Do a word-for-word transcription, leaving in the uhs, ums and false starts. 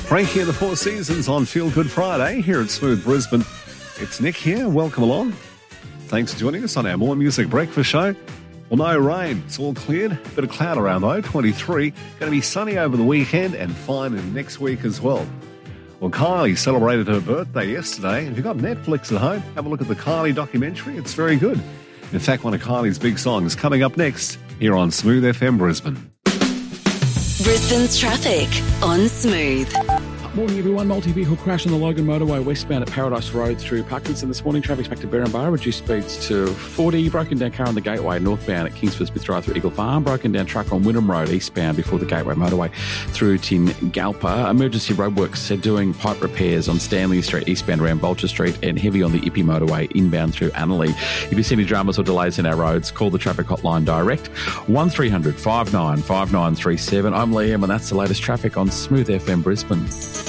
Frankie and the Four Seasons on Feel Good Friday here at Smooth Brisbane. It's Nick here. Welcome along. Thanks for joining us on our More Music Breakfast show. Well, no rain. It's all cleared. Bit of cloud around though, twenty-three. Going to be sunny over the weekend and fine in next week as well. Well, Kylie celebrated her birthday yesterday. If you've got Netflix at home, have a look at the Kylie documentary. It's very good. In fact, one of Kylie's big songs coming up next here on Smooth F M Brisbane. Brisbane's traffic on Smooth. Morning, everyone. Multi-vehicle crash on the Logan Motorway westbound at Paradise Road through Parkinson this morning. Traffic's back to Berrinbar. Reduced speeds to forty. Broken down car on the Gateway northbound at Kingsford Smith Drive through Eagle Farm. Broken down truck on Wynnum Road eastbound before the Gateway Motorway through Tingalpa. Emergency roadworks are doing pipe repairs on Stanley Street eastbound around Bolger Street and heavy on the Ippy Motorway inbound through Annerley. If you see any dramas or delays in our roads, call the traffic hotline direct. one three hundred five nine five nine three seven. I'm Liam and that's the latest traffic on Smooth F M Brisbane.